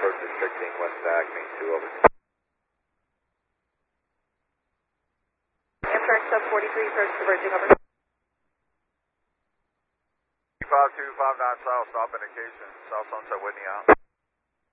approach restricting west back, main 2 over. Amtrak sub 43, approach diverging over. 5259 south, stop indication, South Sunset Whitney out.